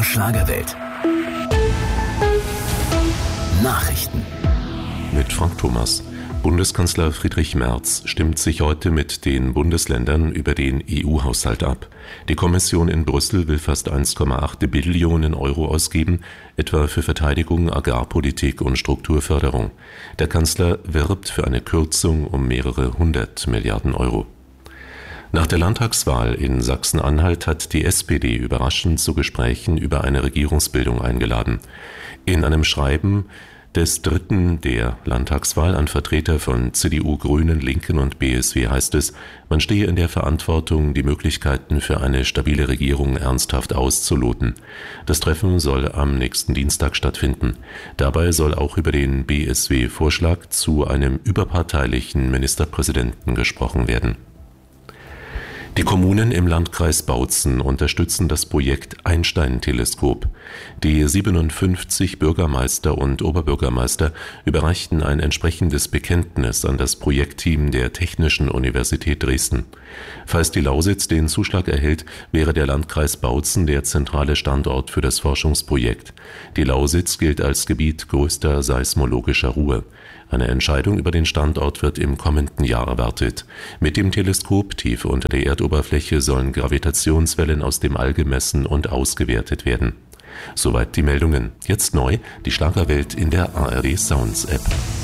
Schlagerwelt. Nachrichten. Mit Frank Thomas. Bundeskanzler Friedrich Merz stimmt sich heute mit den Bundesländern über den EU-Haushalt ab. Die Kommission in Brüssel will fast 1,8 Billionen Euro ausgeben, etwa für Verteidigung, Agrarpolitik und Strukturförderung. Der Kanzler wirbt für eine Kürzung um mehrere 100 Milliarden Euro. Nach der Landtagswahl in Sachsen-Anhalt hat die SPD überraschend zu Gesprächen über eine Regierungsbildung eingeladen. In einem Schreiben des Dritten der Landtagswahl an Vertreter von CDU, Grünen, Linken und BSW heißt es, man stehe in der Verantwortung, die Möglichkeiten für eine stabile Regierung ernsthaft auszuloten. Das Treffen soll am nächsten Dienstag stattfinden. Dabei soll auch über den BSW-Vorschlag zu einem überparteilichen Ministerpräsidenten gesprochen werden. Die Kommunen im Landkreis Bautzen unterstützen das Projekt Einstein-Teleskop. Die 57 Bürgermeister und Oberbürgermeister überreichten ein entsprechendes Bekenntnis an das Projektteam der Technischen Universität Dresden. Falls die Lausitz den Zuschlag erhält, wäre der Landkreis Bautzen der zentrale Standort für das Forschungsprojekt. Die Lausitz gilt als Gebiet größter seismologischer Ruhe. Eine Entscheidung über den Standort wird im kommenden Jahr erwartet. Mit dem Teleskop tief unter der Erdoberfläche sollen Gravitationswellen aus dem All gemessen und ausgewertet werden. Soweit die Meldungen. Jetzt neu, die Schlagerwelt in der ARD Sounds App.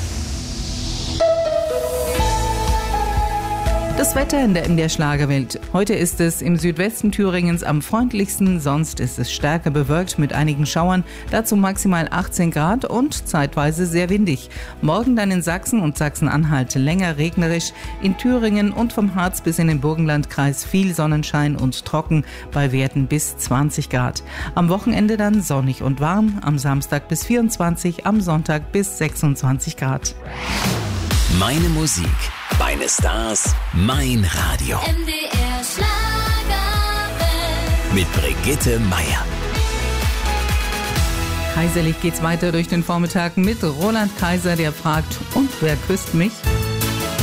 Das Wetter in der MDR Schlagerwelt. Heute ist es im Südwesten Thüringens am freundlichsten, sonst ist es stärker bewölkt mit einigen Schauern, dazu maximal 18 Grad und zeitweise sehr windig. Morgen dann in Sachsen und Sachsen-Anhalt länger regnerisch, in Thüringen und vom Harz bis in den Burgenlandkreis viel Sonnenschein und trocken bei Werten bis 20 Grad. Am Wochenende dann sonnig und warm, am Samstag bis 24, am Sonntag bis 26 Grad. Meine Musik, meine Stars, mein Radio. MDR Schlagerwelt. Mit Brigitte Meier. Kaiserlich geht's weiter durch den Vormittag mit Roland Kaiser, der fragt, und wer küsst mich?